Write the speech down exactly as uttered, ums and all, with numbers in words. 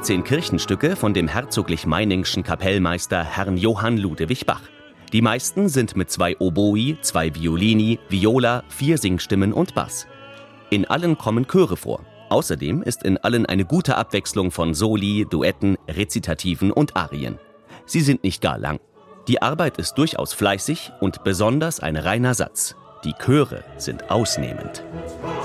achtzehn Kirchenstücke von dem herzoglich-meiningschen Kapellmeister Herrn Johann Ludewig Bach. Die meisten sind mit zwei Oboi, zwei Violini, Viola, vier Singstimmen und Bass. In allen kommen Chöre vor. Außerdem ist in allen eine gute Abwechslung von Soli, Duetten, Rezitativen und Arien. Sie sind nicht gar lang. Die Arbeit ist durchaus fleißig und besonders ein reiner Satz. Die Chöre sind ausnehmend.